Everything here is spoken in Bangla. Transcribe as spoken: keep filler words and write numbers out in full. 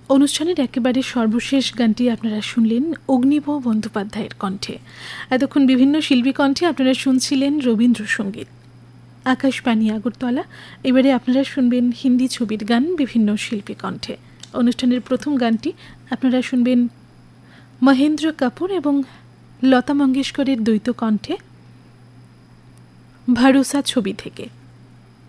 অনুষ্ঠানের একেবারে সর্বশেষ গানটি আপনারা শুনলেন অগ্নিব বন্দ্যোপাধ্যায়ের কণ্ঠে। এতক্ষণ বিভিন্ন শিল্পী কণ্ঠে আপনারা শুনছিলেন রবীন্দ্রসঙ্গীত। আকাশবাণী আগরতলা। এবারে আপনারা শুনবেন হিন্দি ছবির গান বিভিন্ন শিল্পী কণ্ঠে। অনুষ্ঠানের প্রথম গানটি আপনারা শুনবেন মহেন্দ্র কাপুর এবং লতা মঙ্গেশকরের দ্বৈত কণ্ঠে ভরসা ছবি থেকে।